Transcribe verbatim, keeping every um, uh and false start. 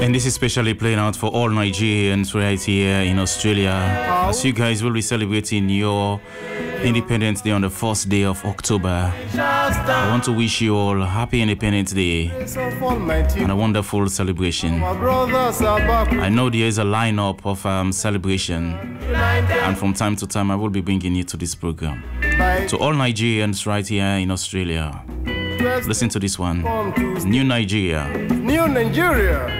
And this is especially playing out for all Nigerians right here in Australia, as you guys will be celebrating your Independence Day on the first day of October. I want to wish you all a happy Independence Day and a wonderful celebration. I know there is a lineup of um, celebration, and from time to time I will be bringing you to this program. To all Nigerians right here in Australia, listen to this one. New Nigeria. New Nigeria.